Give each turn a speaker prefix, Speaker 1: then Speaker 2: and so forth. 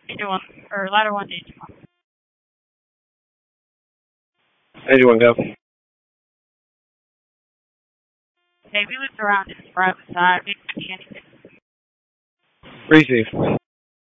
Speaker 1: Engine 1, or ladder 1 to engine 1.
Speaker 2: Engine 1, go.
Speaker 1: Okay, we looped around to the front side. We didn't see anything.
Speaker 2: Receive.